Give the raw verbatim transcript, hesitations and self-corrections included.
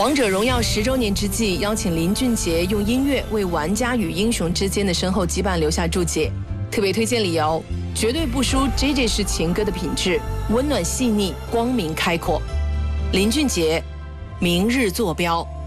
王者荣耀十周年之际，邀请林俊杰用音乐为玩家与英雄之间的深厚羁绊留下注解。特别推荐理由，绝对不输 J J 式情歌的品质，温暖细腻，光明开阔。林俊杰，明日坐标。